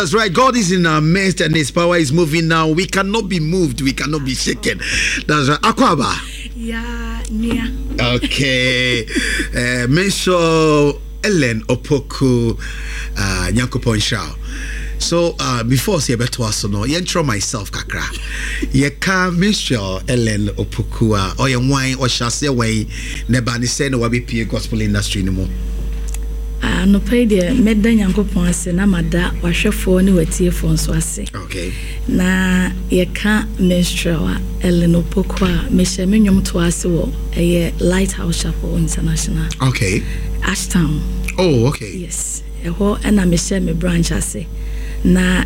That's right. God is in our midst and His power is moving now. We cannot be moved. We cannot be shaken. That's right. Akwaba. Yeah, yeah. Okay. Mention Ellen Opoku Nyankopon Shao. So before say beto aso no yentro myself kakra ye ka Mr. Ellen Opokua or ye wine or shase way neba ni say no wa be pie gospel industry no mo no pay de meda Nyankopon ase na mada wahwefo ni watiefo nso ase. Okay. Na ye ka Mr. Ellen Opokua me hye me nwom to ase wo Lighthouse Chapel International. Okay. Ashtown. Oh, okay. Yes. Eho na me hye me branch ase. Na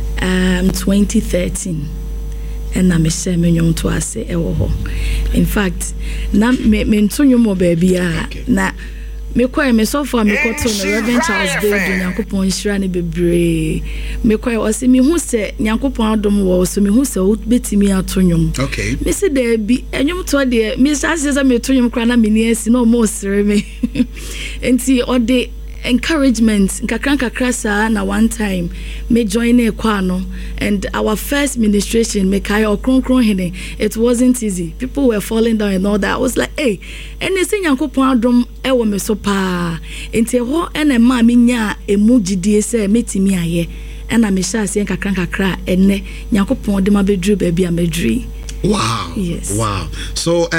2013 and na me share me nyom to ase ewo ho. In fact na me nto nyom mo baby a na me kwai me so for me koto no Reverend Charles David Nyankopon hira ne bebre me kwai o se me hu se Nyankopon adom wo so me hu se o betimi ato nyom. Okay. Me se da bi enyom to de me say me to nyom kra na me ni asi no mo sere me enti o de encouragement nkakra sa na one time me join Ekwano and our first ministration me kai okronkron hene it wasn't easy. People were falling down and all that. I was like, hey, anything Nyankopon adom e wo me so pa enti ho ene ma me nya emu gidie se metimi aye ena me sha se nkakra ene Nyankopon de ma bedru ba bia medri. Wow. Yes. Wow. So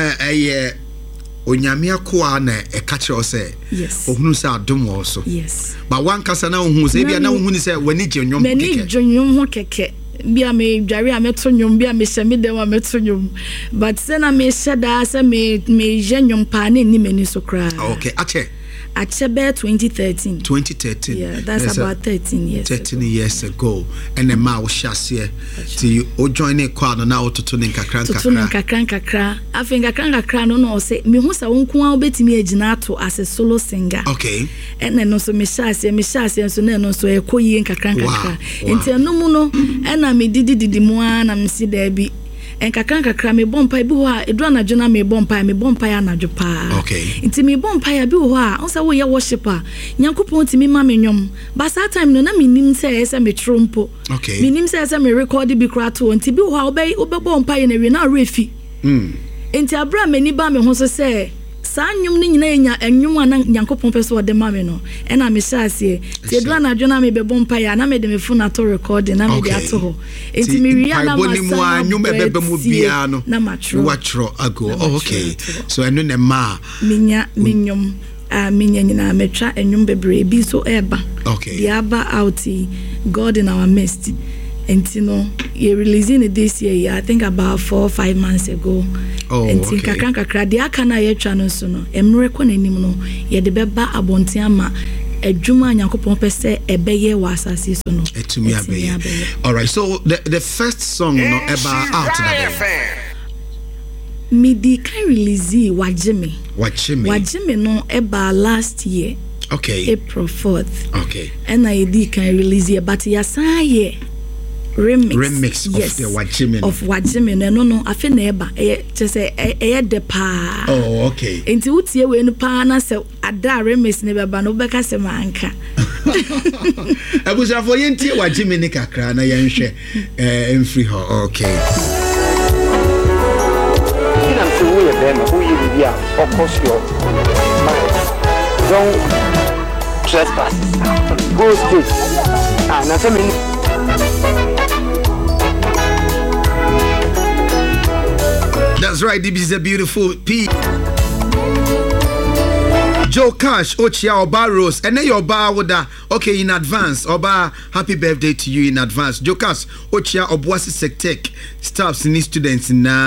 Onyame akoa na ekache o se ohunu se adom wo so. Yes. But one kasa na ohunu se bia na ohunu se wani gyenyom keke. Mani gyenyom ho keke. Bia me dware a meto nyom bia me hye me dem a meto nyom. But se na me hye da se me gyenyom pa na ni mani so kra. Okay, ache 2013. 2013. Yeah, that's about 13 years. 13 years ago. And then ma wo hyase ti o join Ekwano na ototo ne nkakra. Toto ne nkakra. Afenga nkakra no say me hu sa wonko a obetimi agina ato as a solo singer. Okay. And then no so me hyase so na no so ekoyi nkakra. Enti eno mu no na me didi mu a na me si da bi nkakra me bompa bi ho a edu anadwo na me bompa ya anadwo pa. Okay. Nti me bompa ya bi ho a onsa wo ye worship a Nyankopon ti me ma me nwom ba sa time no na me nim se me trompo. Okay. Me nim se me record bi kra to nti bi ho a obe bompa ye na we na refi. Nti abra mani ba me ho so se sa nwom ni nyina enya enwom ana Nyankopon pese wo de ma me no e na me hyase ti edu anadwo na me be bompa ya na me de me phone to record na me de ato ho enti me wi na ma sa nwom bebe mu bia no na matro watro ago. Oh, okay. So enu ne ma minya minyom minya nyina metwa enwom bebre bi so eba. Okay. The aba out God in our midst. And you know, you're releasing it this year, I think about 4 or 5 months ago. Oh, and okay. Kakra, the akana ye channel sono. Emreko nenim no, ye de beba abontiama. Ejuma Nyankopon pese ebeye wasasi sono. Etumi abeye. All right. So the first song no eba out na Midi kan release Wajime no eba last year. Okay. April 4th. Okay. And I did can release it, but yasaye. Remix yes, of the Wajime no I feel neba just say de pa. Oh, okay. Into utie we no pa na se ada remix ne beba no beka se manka. Abuja for yentie Wajime ne kakra na yenhwe emfree ho. Okay. Ina so we dem who you be a focus your mind. Don't trespass. Go straight. Na so me That's right, this is a beautiful P. Joe Cash, Ochia Oba Rose, and then your bar with that. Okay, in advance, Oba, happy birthday to you in advance. Joe Cash, Ochia Obuasi Sektek, staff, students,